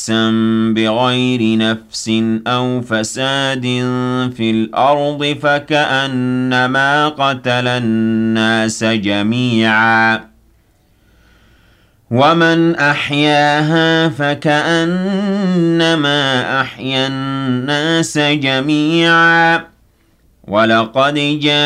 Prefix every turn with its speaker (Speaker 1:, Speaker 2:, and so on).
Speaker 1: نفسا بغير نفس أو فساد في الأرض فكأنما قتل الناس جميعا ومن أحياها فكأنما أحيا الناس جميعا ولقد